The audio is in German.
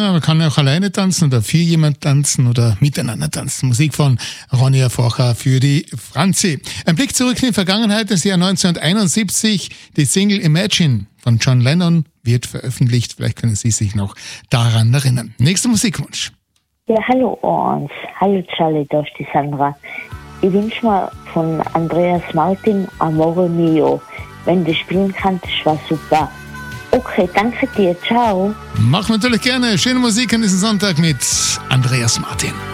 Ja, man kann ja auch alleine tanzen oder für jemanden tanzen oder miteinander tanzen. Musik von Ronja Forcher für die Franzi. Ein Blick zurück in die Vergangenheit, das Jahr 1971. Die Single Imagine von John Lennon wird veröffentlicht. Vielleicht können Sie sich noch daran erinnern. Nächster Musikwunsch. Ja, hallo Orange. Hallo Charlie, da ist die Sandra. Ich wünsche mir von Andreas Martin Amore Mio. Wenn du spielen kannst, war super. Okay, danke dir. Ciao. Mach natürlich gerne. Schöne Musik an diesem Sonntag mit Andreas Martin.